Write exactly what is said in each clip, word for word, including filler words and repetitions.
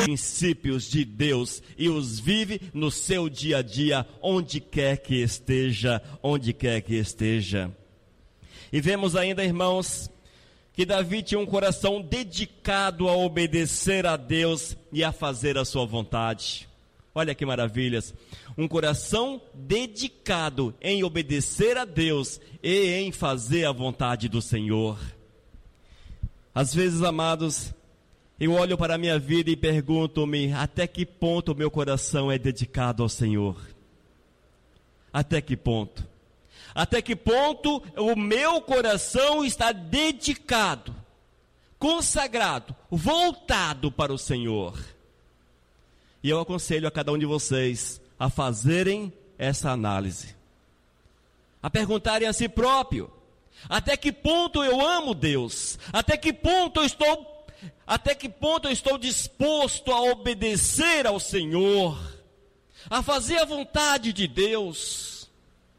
princípios de Deus e os vive no seu dia a dia, onde quer que esteja, onde quer que esteja. E vemos ainda, irmãos, que Davi tinha um coração dedicado a obedecer a Deus e a fazer a sua vontade. Olha que maravilhas, um coração dedicado em obedecer a Deus e em fazer a vontade do Senhor. Às vezes, amados, eu olho para a minha vida e pergunto-me, até que ponto o meu coração é dedicado ao Senhor? Até que ponto? Até que ponto o meu coração está dedicado, consagrado, voltado para o Senhor? E eu aconselho a cada um de vocês a fazerem essa análise, a perguntarem a si próprio, até que ponto eu amo Deus? Até que ponto eu estou, até que ponto eu estou disposto a obedecer ao Senhor, a fazer a vontade de Deus?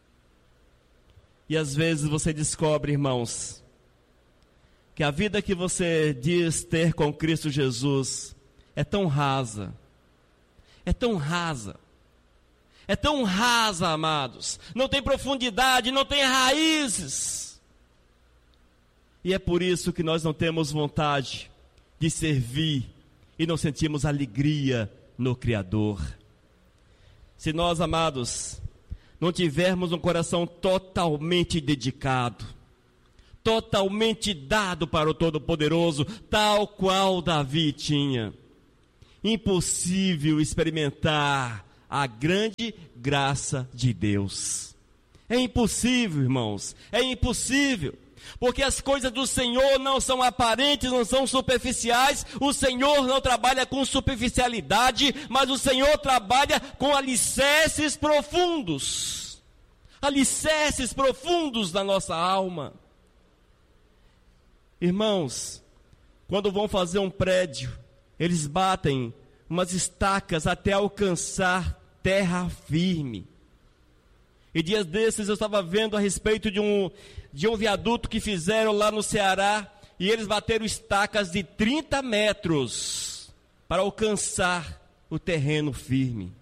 E às vezes você descobre, irmãos, que a vida que você diz ter com Cristo Jesus é tão rasa, é tão rasa, é tão rasa, amados, não tem profundidade, não tem raízes. E é por isso que nós não temos vontade de servir e não sentimos alegria no Criador. Se nós, amados, não tivermos um coração totalmente dedicado, totalmente dado para o Todo-Poderoso, tal qual Davi tinha, impossível experimentar a grande graça de Deus. É impossível, irmãos, é impossível, porque as coisas do Senhor não são aparentes, não são superficiais. O Senhor não trabalha com superficialidade, mas o Senhor trabalha com alicerces profundos, alicerces profundos da nossa alma. Irmãos, quando vão fazer um prédio, eles batem umas estacas até alcançar terra firme. E dias desses eu estava vendo a respeito de um, de um viaduto que fizeram lá no Ceará, e eles bateram estacas de trinta metros para alcançar o terreno firme.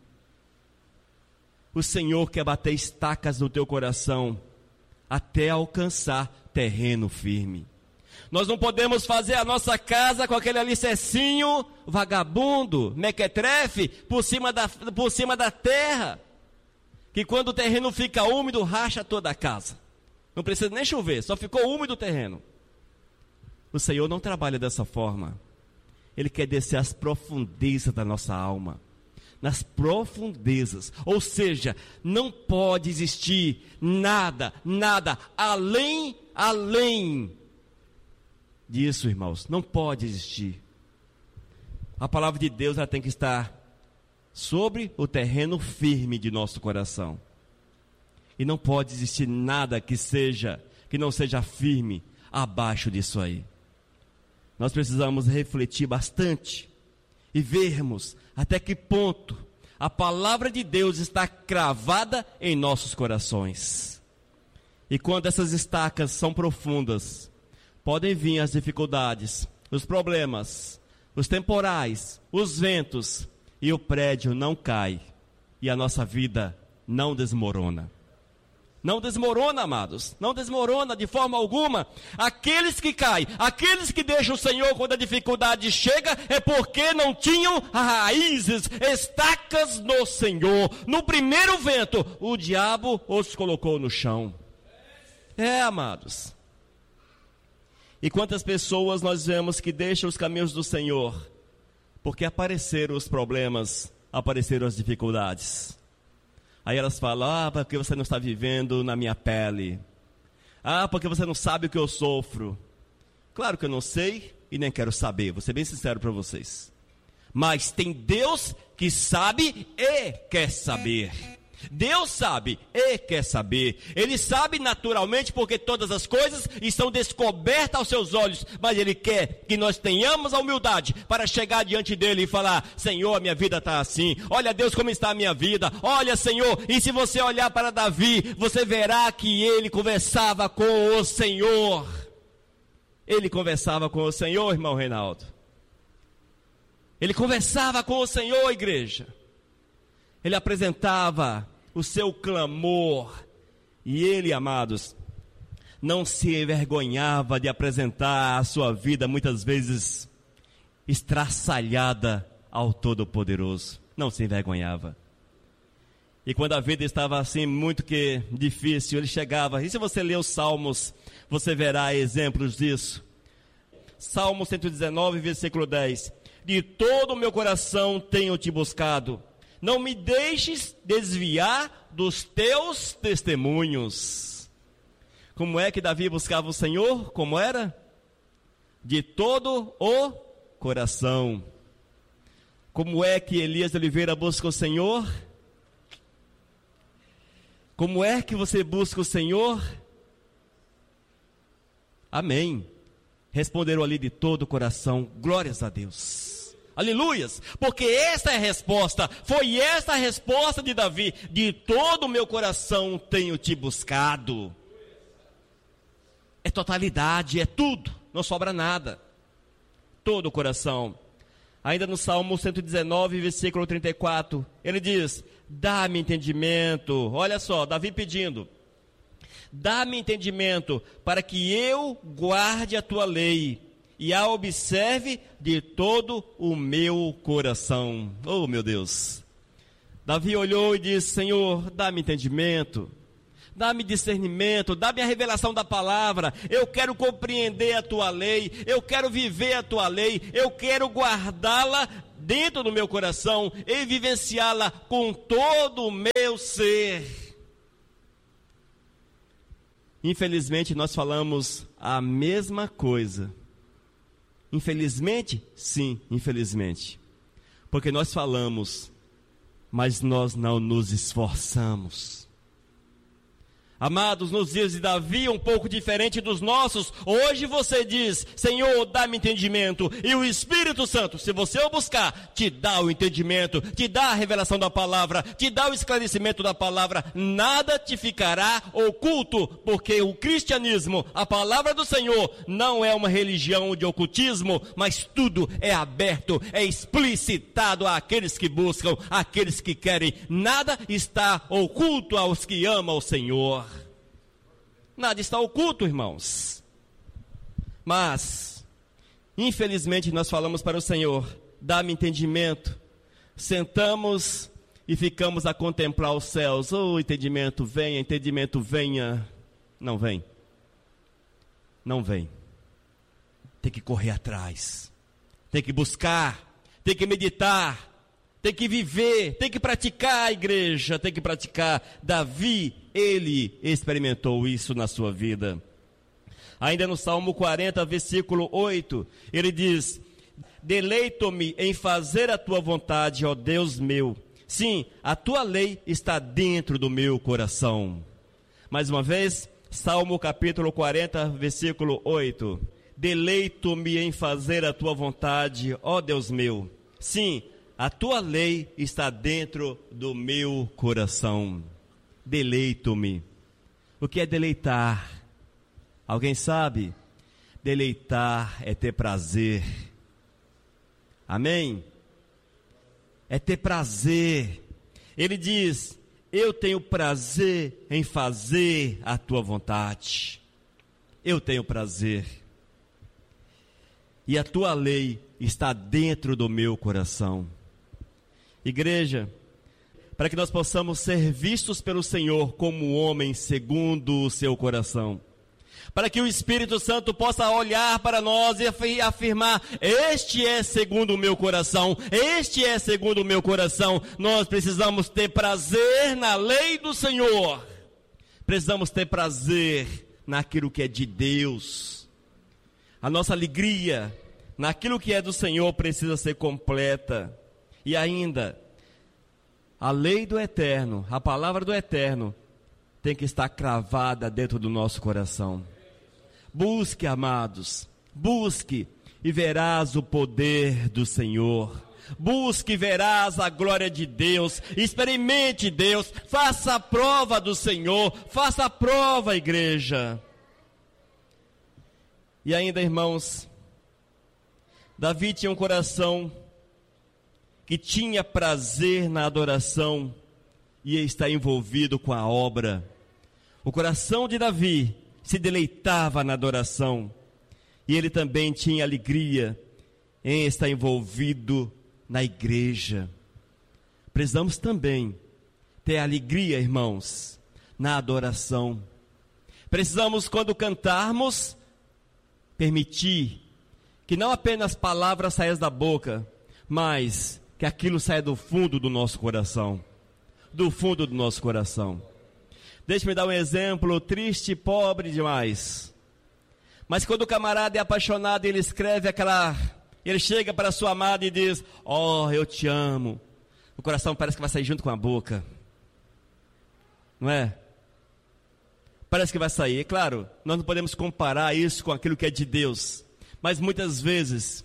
O Senhor quer bater estacas no teu coração até alcançar terreno firme. Nós não podemos fazer a nossa casa com aquele alicercinho vagabundo, mequetrefe, por cima da, por cima da terra, que quando o terreno fica úmido, racha toda a casa. Não precisa nem chover, só ficou úmido o terreno. O Senhor não trabalha dessa forma. Ele quer descer às profundezas da nossa alma, nas profundezas, ou seja, não pode existir nada, nada além, além disso, irmãos, não pode existir. A palavra de Deus, ela tem que estar sobre o terreno firme de nosso coração. E não pode existir nada que seja, que não seja firme abaixo disso aí. Nós precisamos refletir bastante e vermos até que ponto a palavra de Deus está cravada em nossos corações. E quando essas estacas são profundas, podem vir as dificuldades, os problemas, os temporais, os ventos, e o prédio não cai, e a nossa vida não desmorona. Não desmorona, amados, não desmorona de forma alguma. Aqueles que caem, aqueles que deixam o Senhor quando a dificuldade chega, é porque não tinham raízes, estacas no Senhor. No primeiro vento, o diabo os colocou no chão. É, amados. E quantas pessoas nós vemos que deixam os caminhos do Senhor, porque apareceram os problemas, apareceram as dificuldades. Aí elas falam, ah, porque você não está vivendo na minha pele. Ah, porque você não sabe o que eu sofro. Claro que eu não sei e nem quero saber, vou ser bem sincero para vocês. Mas tem Deus que sabe e quer saber. Deus sabe e quer saber. Ele sabe naturalmente, porque todas as coisas estão descobertas aos seus olhos, mas Ele quer que nós tenhamos a humildade para chegar diante dEle e falar, Senhor, a minha vida está assim, olha Deus como está a minha vida, olha Senhor. E se você olhar para Davi, você verá que ele conversava com o Senhor. Ele conversava com o Senhor, irmão Reinaldo. Ele conversava com o Senhor, igreja. Ele apresentava o seu clamor. E ele, amados, não se envergonhava de apresentar a sua vida, muitas vezes estraçalhada ao Todo-Poderoso. Não se envergonhava. E quando a vida estava assim muito que difícil, ele chegava. E se você ler os Salmos, você verá exemplos disso. Salmo cento e dezenove, versículo dez. De todo o meu coração tenho te buscado. Não me deixes desviar dos teus testemunhos. Como é que Davi buscava o Senhor? Como era? De todo o coração. Como é que Elias de Oliveira busca o Senhor? Como é que você busca o Senhor? Amém. Responderam ali de todo o coração, glórias a Deus. Aleluias, porque essa é a resposta, foi essa a resposta de Davi. De todo o meu coração tenho te buscado. É totalidade, é tudo, não sobra nada. Todo o coração. Ainda no Salmo cento e dezenove, versículo trinta e quatro, ele diz, dá-me entendimento. Olha só, Davi pedindo, dá-me entendimento para que eu guarde a tua lei e a observe de todo o meu coração. Oh, meu Deus. Davi olhou e disse, Senhor, dá-me entendimento, dá-me discernimento, dá-me a revelação da palavra. Eu quero compreender a tua lei, eu quero viver a tua lei, eu quero guardá-la dentro do meu coração e vivenciá-la com todo o meu ser. Infelizmente, nós falamos a mesma coisa. Infelizmente? Sim, infelizmente. Porque nós falamos, mas nós não nos esforçamos. Amados, nos dias de Davi, um pouco diferente dos nossos, hoje você diz, Senhor, dá-me entendimento, e o Espírito Santo, se você o buscar, te dá o entendimento, te dá a revelação da palavra, te dá o esclarecimento da palavra, nada te ficará oculto, porque o cristianismo, a palavra do Senhor, não é uma religião de ocultismo, mas tudo é aberto, é explicitado àqueles que buscam, àqueles que querem, nada está oculto aos que amam o Senhor. Nada está oculto, irmãos. Mas, infelizmente, nós falamos para o Senhor, dá-me entendimento. Sentamos e ficamos a contemplar os céus. Oh, entendimento, venha, entendimento, venha. Não vem. Não vem. Tem que correr atrás. Tem que buscar. Tem que meditar. Tem que viver, tem que praticar, a igreja, tem que praticar. Davi, ele experimentou isso na sua vida. Ainda no Salmo quarenta, versículo oito, ele diz, deleito-me em fazer a tua vontade, ó Deus meu. Sim, a tua lei está dentro do meu coração. Mais uma vez, Salmo capítulo quarenta, versículo oito. Deleito-me em fazer a tua vontade, ó Deus meu. Sim, a tua lei está dentro do meu coração. Deleito-me. O que é deleitar? Alguém sabe? Deleitar é ter prazer. Amém? É ter prazer. Ele diz, eu tenho prazer em fazer a tua vontade. Eu tenho prazer. E a tua lei está dentro do meu coração. Igreja, para que nós possamos ser vistos pelo Senhor como homens segundo o seu coração, para que o Espírito Santo possa olhar para nós e afirmar, este é segundo o meu coração, este é segundo o meu coração, nós precisamos ter prazer na lei do Senhor, precisamos ter prazer naquilo que é de Deus, a nossa alegria naquilo que é do Senhor precisa ser completa. E ainda, a lei do eterno, a palavra do eterno, tem que estar cravada dentro do nosso coração. Busque, amados, busque e verás o poder do Senhor. Busque e verás a glória de Deus. Experimente Deus, faça a prova do Senhor, faça a prova, igreja. E ainda, irmãos, Davi tinha um coração que tinha prazer na adoração e está envolvido com a obra. O coração de Davi se deleitava na adoração e ele também tinha alegria em estar envolvido na igreja. Precisamos também ter alegria, irmãos, na adoração. Precisamos, quando cantarmos, permitir que não apenas palavras saiam da boca, mas que aquilo saia do fundo do nosso coração. Do fundo do nosso coração. Deixe-me dar um exemplo triste e pobre demais. Mas quando o camarada é apaixonado, ele escreve aquela... Ele chega para a sua amada e diz: oh, eu te amo. O coração parece que vai sair junto com a boca. Não é? Parece que vai sair. É claro, nós não podemos comparar isso com aquilo que é de Deus. Mas muitas vezes,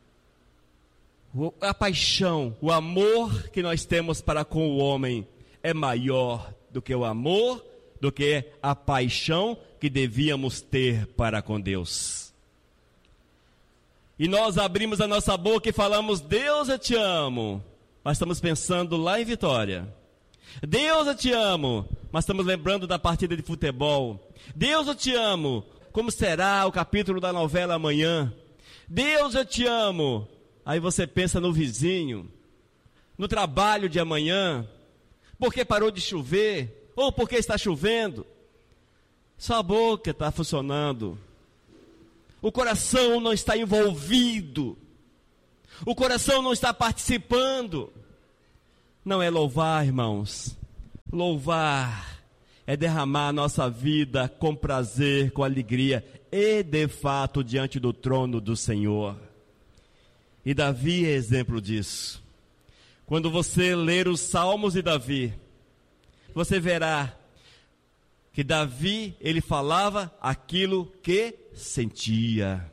a paixão, o amor que nós temos para com o homem é maior do que o amor, do que a paixão que devíamos ter para com Deus. E nós abrimos a nossa boca e falamos: Deus, eu te amo. Mas estamos pensando lá em Vitória. Deus, eu te amo. Mas estamos lembrando da partida de futebol. Deus, eu te amo. Como será o capítulo da novela amanhã? Deus, eu te amo. Aí você pensa no vizinho, no trabalho de amanhã, porque parou de chover, ou porque está chovendo. Sua boca está funcionando. O coração não está envolvido. O coração não está participando. Não é louvar, irmãos. Louvar é derramar a nossa vida com prazer, com alegria e de fato diante do trono do Senhor. E Davi é exemplo disso. Quando você ler os Salmos de Davi, você verá que Davi, ele falava aquilo que sentia.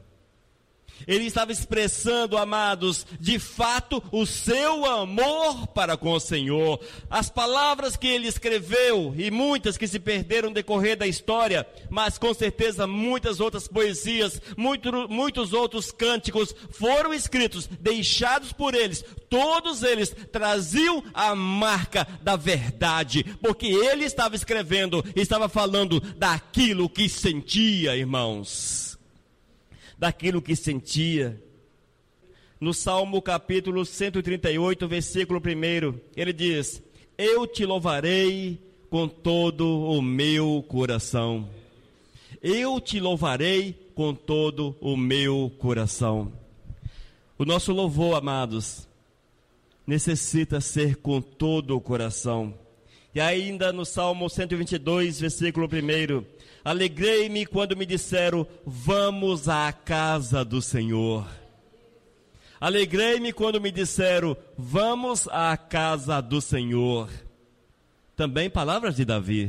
Ele estava expressando, amados, de fato, o seu amor para com o Senhor. As palavras que ele escreveu, e muitas que se perderam no decorrer da história, mas com certeza muitas outras poesias, muito, muitos outros cânticos foram escritos, deixados por eles. Todos eles traziam a marca da verdade, porque ele estava escrevendo, estava falando daquilo que sentia, irmãos. Daquilo que sentia. No Salmo capítulo cento e trinta e oito, versículo um, ele diz: eu te louvarei com todo o meu coração. Eu te louvarei com todo o meu coração. O nosso louvor, amados, necessita ser com todo o coração. E ainda no Salmo cento e vinte e dois, versículo um, alegrei-me quando me disseram: vamos à casa do Senhor. Alegrei-me quando me disseram: vamos à casa do Senhor. Também palavras de Davi.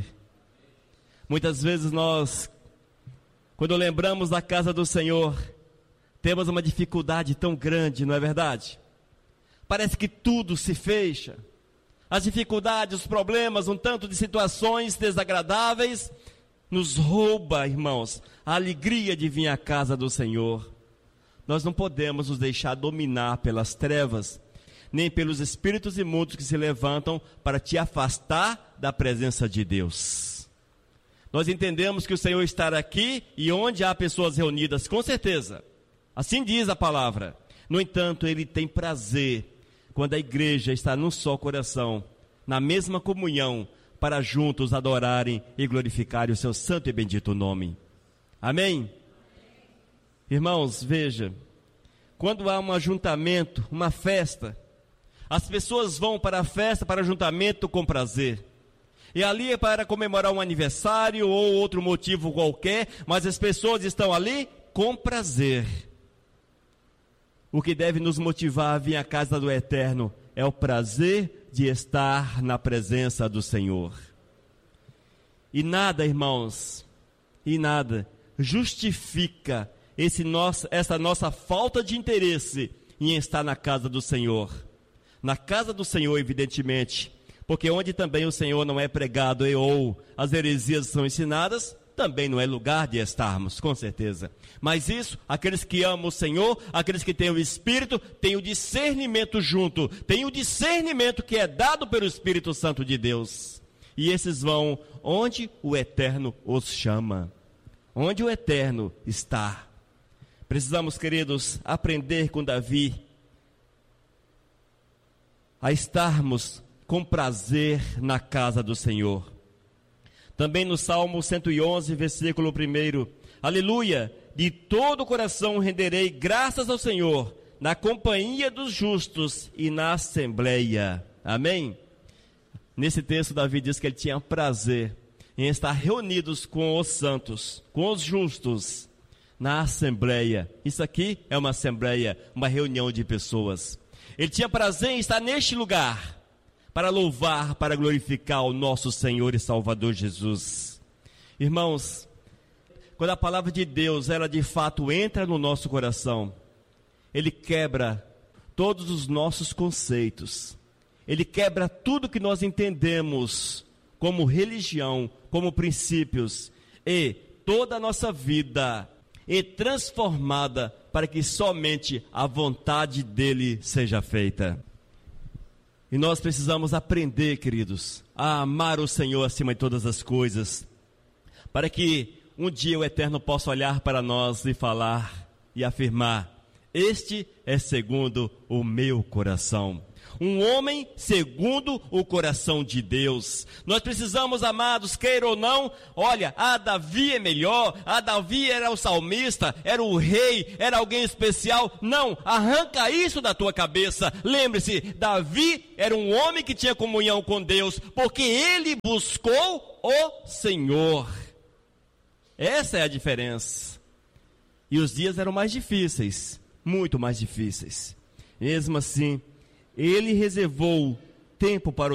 Muitas vezes nós, quando lembramos da casa do Senhor, temos uma dificuldade tão grande, não é verdade? Parece que tudo se fecha. As dificuldades, os problemas, um tanto de situações desagradáveis, nos rouba, irmãos, a alegria de vir à casa do Senhor. Nós não podemos nos deixar dominar pelas trevas, nem pelos espíritos imundos que se levantam para te afastar da presença de Deus. Nós entendemos que o Senhor está aqui e onde há pessoas reunidas, com certeza. Assim diz a palavra. No entanto, Ele tem prazer quando a igreja está num só coração, na mesma comunhão, para juntos adorarem e glorificarem o seu santo e bendito nome. Amém? Irmãos, veja, quando há um ajuntamento, uma festa, as pessoas vão para a festa, para o ajuntamento com prazer. E ali é para comemorar um aniversário ou outro motivo qualquer, mas as pessoas estão ali com prazer. O que deve nos motivar a vir à casa do Eterno é o prazer de estar na presença do Senhor. E nada, irmãos, e nada justifica esse nosso, essa nossa falta de interesse em estar na casa do Senhor. Na casa do Senhor, evidentemente, porque onde também o Senhor não é pregado e ou as heresias são ensinadas, também não é lugar de estarmos, com certeza. Mas isso, aqueles que amam o Senhor, aqueles que têm o Espírito, têm o discernimento junto, têm o discernimento que é dado pelo Espírito Santo de Deus. E esses vão onde o Eterno os chama, onde o Eterno está. Precisamos, queridos, aprender com Davi a estarmos com prazer na casa do Senhor. Também no Salmo cento e onze, versículo um, aleluia, de todo o coração renderei graças ao Senhor, na companhia dos justos e na assembleia. Amém? Nesse texto, Davi diz que ele tinha prazer em estar reunidos com os santos, com os justos, na assembleia. Isso aqui é uma assembleia, uma reunião de pessoas. Ele tinha prazer em estar neste lugar, para louvar, para glorificar o nosso Senhor e Salvador Jesus. Irmãos, quando a palavra de Deus, ela de fato entra no nosso coração, ele quebra todos os nossos conceitos, ele quebra tudo que nós entendemos como religião, como princípios, e toda a nossa vida é transformada para que somente a vontade dele seja feita. E nós precisamos aprender, queridos, a amar o Senhor acima de todas as coisas, para que um dia o Eterno possa olhar para nós e falar e afirmar: este é segundo o meu coração. Um homem segundo o coração de Deus. Nós precisamos, amados, queira ou não, olha, a Davi é melhor, a Davi era o salmista, era o rei, era alguém especial. Não, arranca isso da tua cabeça. Lembre-se, Davi era um homem que tinha comunhão com Deus, porque ele buscou o Senhor. Essa é a diferença. E os dias eram mais difíceis, muito mais difíceis. Mesmo assim, ele reservou tempo para o